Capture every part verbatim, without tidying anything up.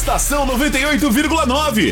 Estação noventa e oito vírgula nove.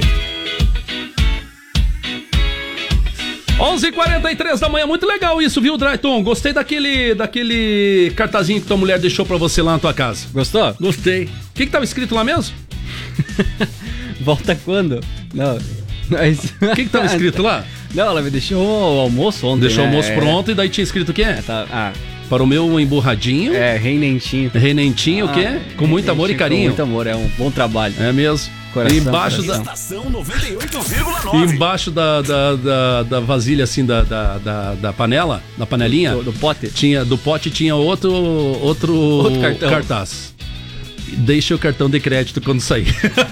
onze e quarenta e três da manhã, muito legal isso, viu, Drayton? Gostei daquele, daquele cartazinho que tua mulher deixou pra você lá na tua casa. Gostou? Gostei. O que que tava escrito lá mesmo? Volta quando? Não. O que que tava escrito lá? Não, ela me deixou o almoço ontem. Deixou né? o almoço é... pronto e daí tinha escrito o quê? É, tá... Ah. Para o meu emburradinho. É, reinentinho. Reinentinho, ah, o quê? Com muito amor e carinho. Com muito amor, é um bom trabalho. É mesmo. Coração, embaixo coração. da Estação noventa e oito vírgula nove. Embaixo da, da, da, da vasilha, assim, da, da, da, da panela, da panelinha. Do, do pote? Tinha, do pote tinha outro, outro, outro cartão. cartaz. Deixa o cartão de crédito quando sair.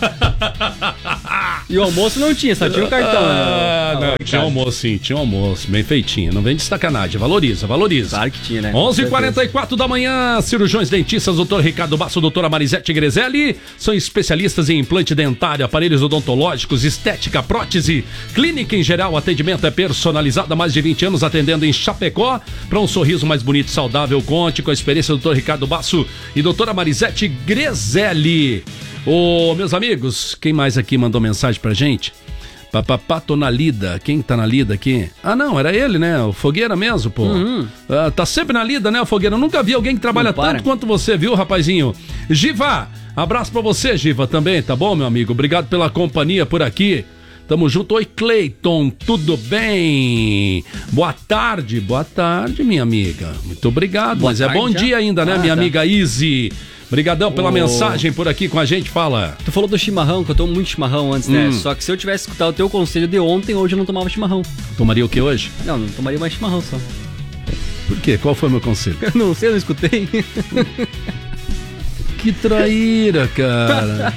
E o almoço não tinha, só tinha o cartão. Ah, né? não, tinha almoço sim, tinha almoço, bem feitinho. Não vem de sacanagem, valoriza, valoriza. Claro que tinha, né? onze e quarenta e quatro da manhã, cirurgiões dentistas, doutor Ricardo Basso, doutora Marisete Grezelli, são especialistas em implante dentário, aparelhos odontológicos, estética, prótese, clínica em geral, atendimento é personalizado há mais de vinte anos, atendendo em Chapecó, para um sorriso mais bonito e saudável. Conte com a experiência do doutor Ricardo Basso e doutora Marisete Grezelli. Ô, meus amigos, quem mais aqui mandou mensagem pra gente? Papapá, tô na lida. Quem tá na lida aqui? Ah, não, era ele, né? O Fogueira mesmo, pô. Uhum. Ah, tá sempre na lida, né, o Fogueira? Eu nunca vi alguém que trabalha tanto quanto você, viu, rapazinho? Giva, abraço pra você, Giva, também, tá bom, meu amigo? Obrigado pela companhia por aqui. Tamo junto. Oi, Cleiton, tudo bem? Boa tarde, boa tarde, minha amiga. Muito obrigado, boa mas tarde, é bom já? Dia ainda, né, ah, minha tá. amiga Izzy? Obrigadão pela oh. mensagem por aqui com a gente, fala. Tu falou do chimarrão, que eu tomo muito chimarrão antes, hum. né? Só que se eu tivesse escutado o teu conselho de ontem, hoje eu não tomava chimarrão. Tomaria o que hoje? Não, não tomaria mais chimarrão só. Por quê? Qual foi o meu conselho? Eu não sei, eu não escutei. Que traíra, cara.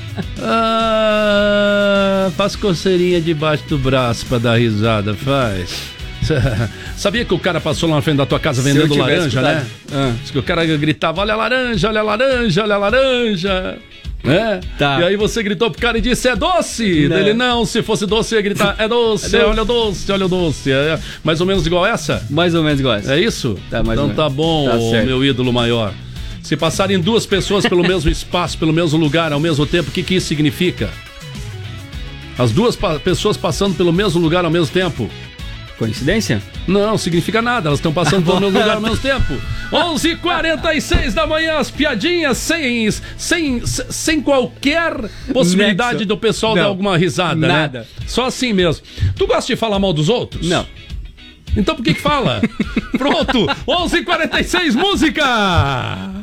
Ah, faz coceirinha debaixo do braço pra dar risada, faz. Sabia que o cara passou lá na frente da tua casa vendendo laranja, escutado. Né? Ah. Diz que o cara gritava, olha a laranja, olha a laranja, olha a laranja. É? Tá. E aí você gritou pro cara e disse, é doce? Não. Ele, não, se fosse doce eu ia gritar, é doce, é doce. olha o doce, olha o doce. É mais ou menos igual essa? Mais ou menos igual essa. É isso? Tá, mais então tá bom, tá meu ídolo maior. Se passarem duas pessoas pelo mesmo espaço, pelo mesmo lugar, ao mesmo tempo, o que que isso significa? As duas pa- pessoas passando pelo mesmo lugar ao mesmo tempo. Coincidência? Não, significa nada, elas estão passando pelo mesmo lugar ao mesmo tempo. onze e quarenta e seis da manhã, as piadinhas sem, sem, sem qualquer possibilidade Nexo. do pessoal Não. dar alguma risada, Nada. né? Só assim mesmo. Tu gosta de falar mal dos outros? Não. Então por que que fala? Pronto, onze e quarenta e seis, música!